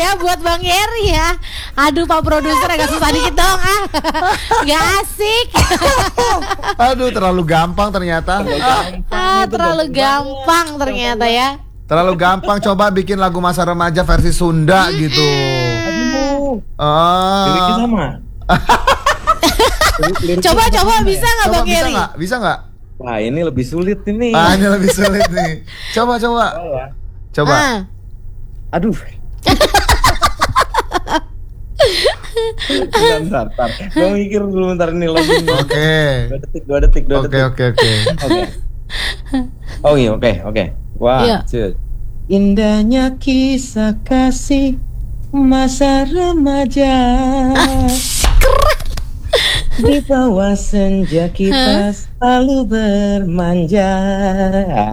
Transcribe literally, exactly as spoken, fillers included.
ya buat Bang Heri ya. Aduh Pak Produser agak susah dikit dong ah. Gak asik. Aduh terlalu gampang ternyata. Ah, terlalu gampang ternyata ya. Terlalu gampang, coba bikin lagu masa remaja versi Sunda gitu. Aduh. Ah. Liriknya sama. Coba coba bisa nggak Coba Bang bisa Heri? nggak? Bisa nggak? Wah ini lebih sulit ini. Ah, ini lebih sulit nih. Coba coba. Oh, ya. Coba. Ah. Aduh. Bentar, bentar, bentar. Gue mikir dulu bentar ini lagi. Oke. Dua detik, dua detik, dua Oke detik. oke oke. Oke. Oh iya, oke, oke. Wah, Iya. two. Indahnya kisah kasih masa remaja. Di bawah senja kita selalu bermanja.